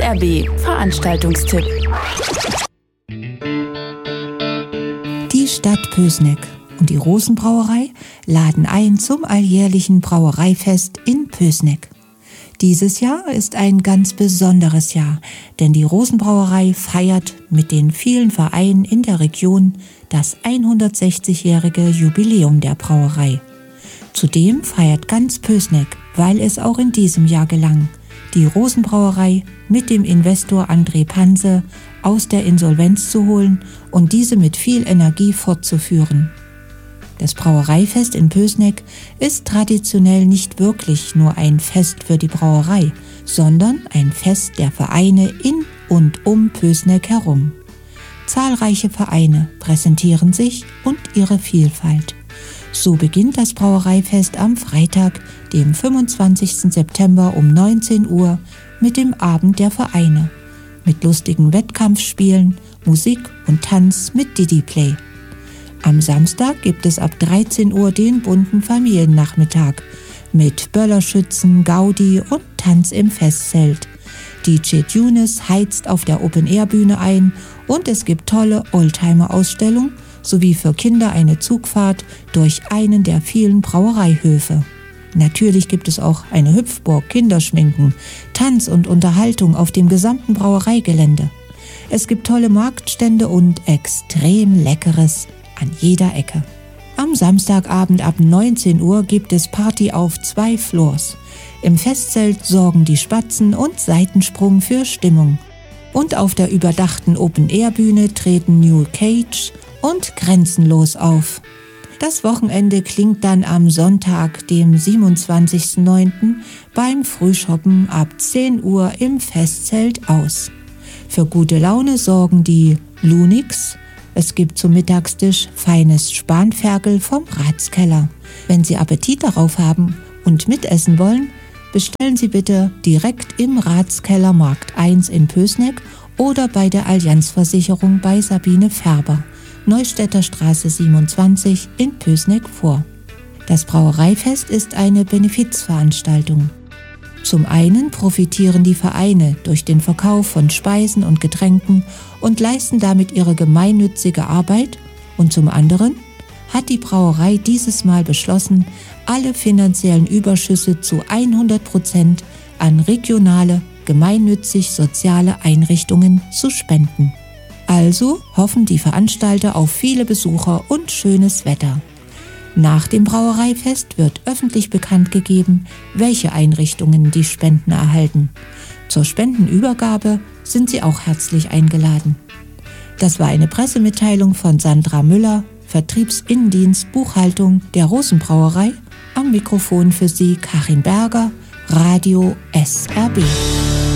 SRB Veranstaltungstipp. Die Stadt Pößneck und die Rosenbrauerei laden ein zum alljährlichen Brauereifest in Pößneck. Dieses Jahr ist ein ganz besonderes Jahr, denn die Rosenbrauerei feiert mit den vielen Vereinen in der Region das 160-jährige Jubiläum der Brauerei. Zudem feiert ganz Pößneck, weil es auch in diesem Jahr gelang, die Rosenbrauerei mit dem Investor André Panse aus der Insolvenz zu holen und diese mit viel Energie fortzuführen. Das Brauereifest in Pößneck ist traditionell nicht wirklich nur ein Fest für die Brauerei, sondern ein Fest der Vereine in und um Pößneck herum. Zahlreiche Vereine präsentieren sich und ihre Vielfalt. So beginnt das Brauereifest am Freitag, dem 25. September um 19 Uhr mit dem Abend der Vereine, mit lustigen Wettkampfspielen, Musik und Tanz mit Didi-Play. Am Samstag gibt es ab 13 Uhr den bunten Familiennachmittag mit Böllerschützen, Gaudi und Tanz im Festzelt. DJ Tunis heizt auf der Open-Air-Bühne ein und es gibt tolle Oldtimer-Ausstellungen sowie für Kinder eine Zugfahrt durch einen der vielen Brauereihöfe. Natürlich gibt es auch eine Hüpfburg, Kinderschminken, Tanz und Unterhaltung auf dem gesamten Brauereigelände. Es gibt tolle Marktstände und extrem Leckeres an jeder Ecke. Am Samstagabend ab 19 Uhr gibt es Party auf 2 Floors. Im Festzelt sorgen die Spatzen und Seitensprung für Stimmung. Und auf der überdachten Open-Air-Bühne treten New Cage und Grenzenlos auf. Das Wochenende klingt dann am Sonntag, dem 27.09. beim Frühschoppen ab 10 Uhr im Festzelt aus. Für gute Laune sorgen die Lunix. Es gibt zum Mittagstisch feines Spanferkel vom Ratskeller. Wenn Sie Appetit darauf haben und mitessen wollen, bestellen Sie bitte direkt im Ratskeller Markt 1 in Pößneck oder bei der Allianzversicherung bei Sabine Färber, Neustädter Straße 27 in Pößneck vor. Das Brauereifest ist eine Benefizveranstaltung. Zum einen profitieren die Vereine durch den Verkauf von Speisen und Getränken und leisten damit ihre gemeinnützige Arbeit und zum anderen hat die Brauerei dieses Mal beschlossen, alle finanziellen Überschüsse zu 100% an regionale, gemeinnützig-soziale Einrichtungen zu spenden. Also hoffen die Veranstalter auf viele Besucher und schönes Wetter. Nach dem Brauereifest wird öffentlich bekannt gegeben, welche Einrichtungen die Spenden erhalten. Zur Spendenübergabe sind Sie auch herzlich eingeladen. Das war eine Pressemitteilung von Sandra Müller, Vertriebsinnendienst Buchhaltung der Rosenbrauerei. Am Mikrofon für Sie Karin Berger, Radio SRB.